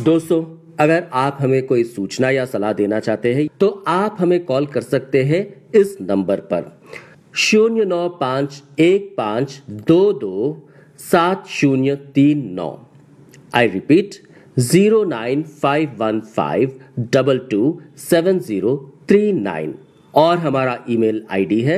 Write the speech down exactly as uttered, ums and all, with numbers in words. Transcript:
दोस्तों, अगर आप हमें कोई सूचना या सलाह देना चाहते हैं तो आप हमें कॉल कर सकते हैं इस नंबर पर शून्य नौ पाँच एक पाँच दो दो सात शून्य तीन नौ। I repeat zero nine five one five double two seven zero three nine. और हमारा ईमेल आईडी है